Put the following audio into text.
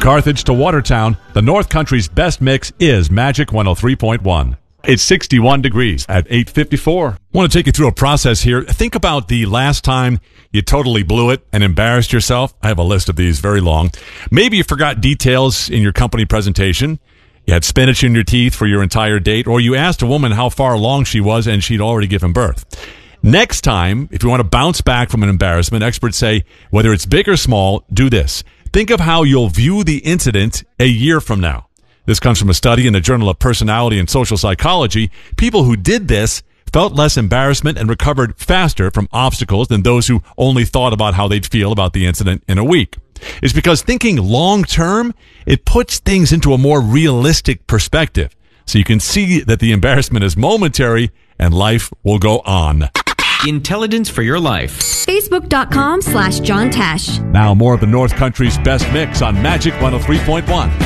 Carthage to Watertown, the North Country's best mix is Magic 103.1. It's 61 degrees at 8:54. I want to take you through a process here. Think about the last time you totally blew it and embarrassed yourself. I have a list of these, very long. Maybe you forgot details in your company presentation. You had spinach in your teeth for your entire date, or you asked a woman how far along she was and she'd already given birth. Next time, if you want to bounce back from an embarrassment, experts say, whether it's big or small, do this. Think of how you'll view the incident a year from now. This comes from a study in the Journal of Personality and Social Psychology. People who did this felt less embarrassment and recovered faster from obstacles than those who only thought about how they'd feel about the incident in a week. It's because thinking long term, it puts things into a more realistic perspective. So you can see that the embarrassment is momentary and life will go on. Intelligence for your life. Facebook.com/John Tesh. Now more of the North Country's best mix on Magic 103.1.